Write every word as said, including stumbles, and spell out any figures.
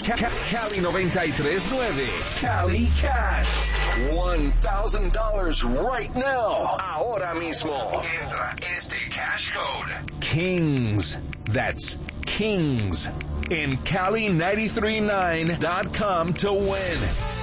Cali noventa y tres nueve. Cali Cash. one thousand dollars right now. Ahora mismo. Entra este cash code. Kings. That's Kings. En Cali nine three nine dot com to win.